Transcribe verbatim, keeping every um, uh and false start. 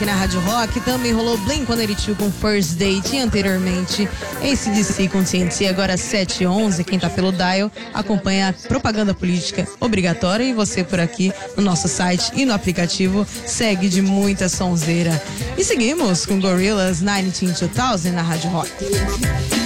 Na Rádio Rock também rolou Blink cento e oitenta e dois com First Date e anteriormente A C D C com T N T. Agora sete e onze, quem tá pelo dial acompanha a propaganda política obrigatória e você por aqui no nosso site e no aplicativo segue de muita sonzeira. E seguimos com Gorillaz mil novecentos e dois mil na Rádio Rock.